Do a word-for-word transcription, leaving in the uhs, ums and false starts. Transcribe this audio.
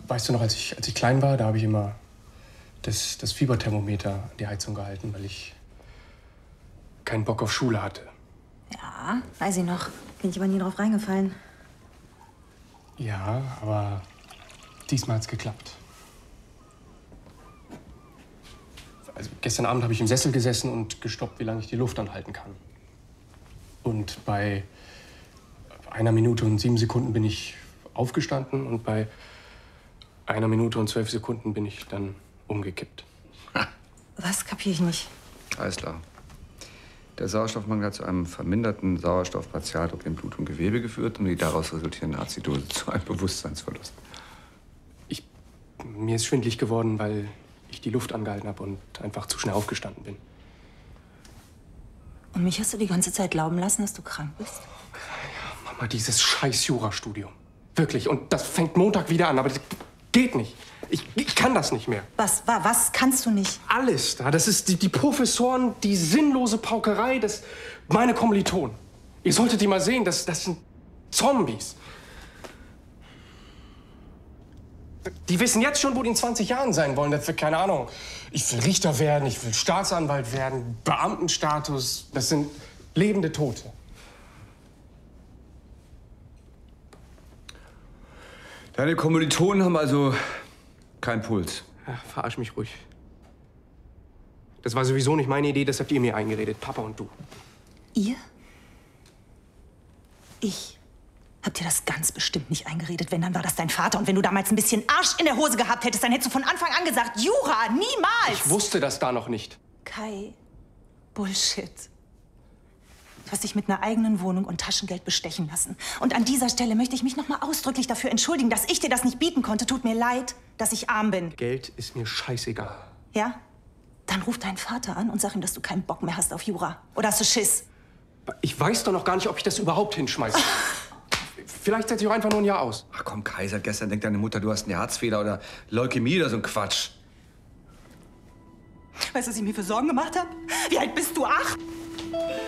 weißt du noch, als ich, als ich klein war, da habe ich immer das, das Fieberthermometer an die Heizung gehalten, weil ich keinen Bock auf Schule hatte. Ja, weiß ich noch. Bin ich aber nie drauf reingefallen. Ja, aber diesmal hat's geklappt. Also gestern Abend habe ich im Sessel gesessen und gestoppt, wie lange ich die Luft anhalten kann. Und bei einer Minute und sieben Sekunden bin ich aufgestanden und bei einer Minute und zwölf Sekunden bin ich dann umgekippt. Was kapiere ich nicht? Alles klar. Der Sauerstoffmangel hat zu einem verminderten Sauerstoffpartialdruck in Blut und Gewebe geführt und die daraus resultierende Azidose zu einem Bewusstseinsverlust. Ich, mir ist schwindelig geworden, weil ich die Luft angehalten habe und einfach zu schnell aufgestanden bin. Und mich hast du die ganze Zeit glauben lassen, dass du krank bist? Ja, Mama, dieses scheiß Jurastudium. Wirklich. Und das fängt Montag wieder an, aber das geht nicht. Ich, ich kann das nicht mehr. Was, wa, was kannst du nicht? Alles da. Das ist die, die Professoren, die sinnlose Paukerei, das meine Kommilitonen. Ihr solltet die mal sehen, das, das sind Zombies. Die wissen jetzt schon, wo die in zwanzig Jahren sein wollen. Das wird, keine Ahnung, ich will Richter werden, ich will Staatsanwalt werden, Beamtenstatus. Das sind lebende Tote. Deine Kommilitonen haben also keinen Puls. Ja, verarsch mich ruhig. Das war sowieso nicht meine Idee, das habt ihr mir eingeredet, Papa und du. Ihr? Ich hab dir das ganz bestimmt nicht eingeredet. Wenn, dann war das dein Vater. Und wenn du damals ein bisschen Arsch in der Hose gehabt hättest, dann hättest du von Anfang an gesagt, Jura, niemals! Ich wusste das da noch nicht. Kai, Bullshit. Du hast dich mit einer eigenen Wohnung und Taschengeld bestechen lassen. Und an dieser Stelle möchte ich mich noch mal ausdrücklich dafür entschuldigen, dass ich dir das nicht bieten konnte. Tut mir leid, dass ich arm bin. Geld ist mir scheißegal. Ja? Dann ruf deinen Vater an und sag ihm, dass du keinen Bock mehr hast auf Jura. Oder hast du Schiss? Ich weiß doch noch gar nicht, ob ich das überhaupt hinschmeiße. Vielleicht setze ich auch einfach nur ein Jahr aus. Ach komm, Kai, seit gestern denkt deine Mutter, du hast einen Herzfehler oder Leukämie oder so ein Quatsch. Weißt du, was ich mir für Sorgen gemacht habe? Wie alt bist du? Acht?